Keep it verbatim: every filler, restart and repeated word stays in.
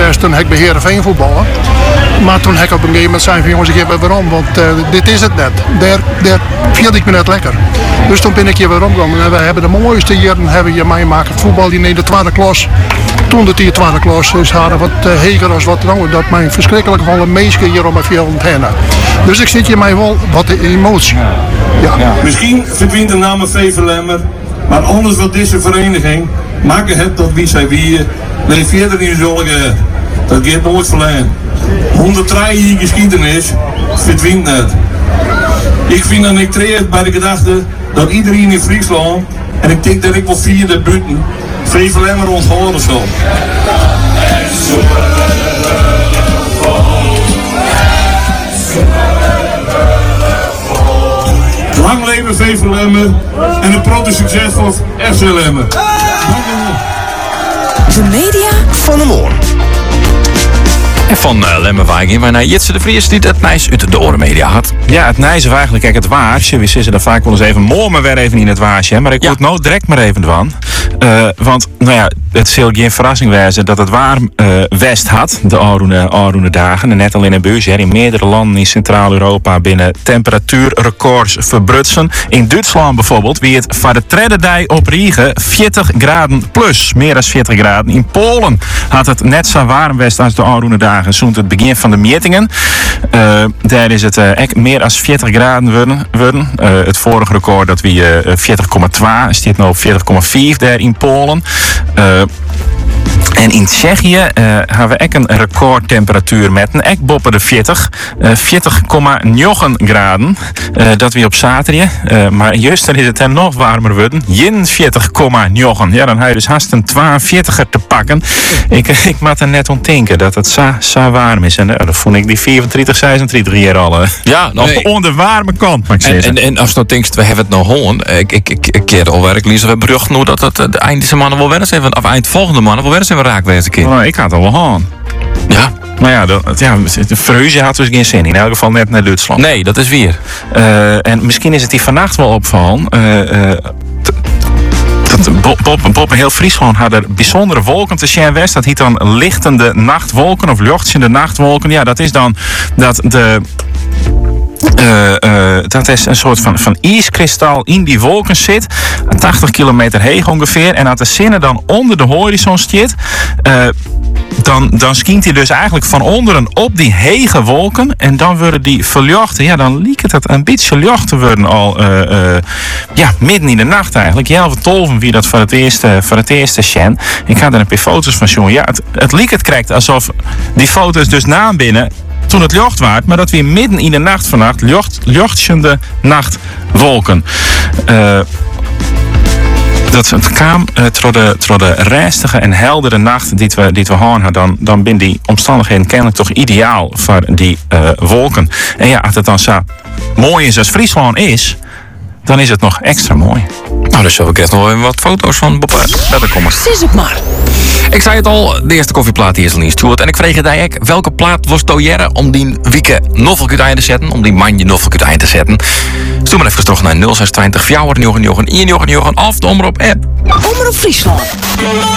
eerst toen heb ik bij Heerenveen voetballen. Maar toen heb ik op een gegeven moment zei van jongens, ik heb weer om, want uh, dit is het net. Daar, daar viel ik me net lekker. Dus toen ben ik hier weer omgekomen. En we hebben de mooiste jaren hebben je meemaken. Het voetbal in de tweede klas. Toen de die tweede klas is hadden wat uh, heger als wat nou. Dat mijn verschrikkelijk van de meesten hier om mijn veld heen. Dus ik zit hier mij wel wat de emotie. Ja. Ja. Misschien verdwijnt de naam Vevelemmer. Maar anders wat deze vereniging maken het tot wie zij wie. Nee, verder in zorgen. Dat gaat nooit verleden. honderddrie jaar geschiedenis verdwijnt net. Ik vind dat ik treed bij de gedachte dat iedereen in Friesland, en ik denk dat ik wel vierde buiten, Vevelemmer onthouden zal. Lang leven Vevelemmer en een grote succes voor F C Lemmer. De media van de morgen. En van uh, Lemmerwijk in waarna Jitse de Vries die het Nijs uit de orenmedia had. Ja, het Nijs of eigenlijk kijk, het waarsje. We zitten er vaak wel eens even mooi, maar weer even in het waarsje. Hè? Maar ik Ja. word nou direct maar even van. Uh, want, nou ja, het zal geen verrassing wezen dat het warm uh, west had. De oude dagen. En net al in een beurs. In meerdere landen in Centraal-Europa binnen temperatuurrecords verbrutsen. In Duitsland bijvoorbeeld, wie het voor de derde dag op Riegen veertig graden plus. Meer dan veertig graden. In Polen had het net zo warm west als de oude dagen. Zo'n het begin van de metingen. Uh, daar is het uh, echt meer dan veertig graden worden. worden. Uh, het vorige record dat we uh, veertig komma twee is dit nou op veertig komma vier daar in Polen. Uh, En in Tsjechië uh, hebben we ook een recordtemperatuur met een ek boven de veertig. Uh, veertig komma negen graden. Uh, dat weer op zaterdag. Uh, maar juist dan is het er nog warmer worden. veertig komma negen. Ja, dan heb je dus haast een tweeënveertiger te pakken. Ik, ik moet er net om denken dat het zo, zo warm is. En uh, dat vond ik die vierentwintig, zesendertig hier al. Uh, Ja, nog nee. onder de warme kant. Maar ik En, zeg en, en als je nou denkt, we hebben het nog hoorn. Ik, ik, ik, ik keer al werk lezen we berucht nu dat het uh, de eind deze mannen wel weer eens even, of eind volgende mannen wel weer eens even raak deze keer. nou, ik had het wel gaan. Ja. Maar ja, de, ja de Freuze had dus geen zin. In elk geval net naar Duitsland. Nee, dat is weer. Uh, en misschien is het die vannacht wel opvallen. Uh, uh, t- dat Bob, Bob, Bob en heel Friesland hadden bijzondere wolken te zien west. Dat heet dan lichtende nachtwolken of luchtende nachtwolken. Ja, dat is dan dat de... Uh, uh, dat is een soort van, van ijskristal in die wolken zit. tachtig kilometer hoog ongeveer. En als de zinnen dan onder de horizon zit... Uh, dan, dan schijnt hij dus eigenlijk van onderen op die hege wolken. En dan worden die verlichten. Ja, dan lijkt het een beetje licht te worden al. Uh, uh, ja, midden in de nacht eigenlijk. Jelve tolven wie dat voor het eerste, voor het eerste zien. Ik ga er een paar foto's van zien. Ja, het, het lijkt het krijgt alsof die foto's dus na binnen... toen het licht waard, maar dat weer midden in de nacht vannacht licht, lichtende nachtwolken. Uh, dat het kwam uh, door de, door de rustige en heldere nacht die we, die we hadden, dan, dan zijn die omstandigheden kennelijk toch ideaal voor die uh, wolken. En ja, als het dan zo mooi is als Friesland is, dan is het nog extra mooi. Nou, dus zullen we nog even wat foto's van Bob verder komen. Sis het maar. Ik zei het al, de eerste koffieplaat die is al niet stuurd. En ik vreeg het eigenlijk, welke plaat was Tojere om die wieke noffelkut eind te zetten? Om die manje noffelkut eind te zetten? Stuur maar even terug naar nul zes twintig, vier negen negen, één negen negen of de Omroep app. Omroep Friesland.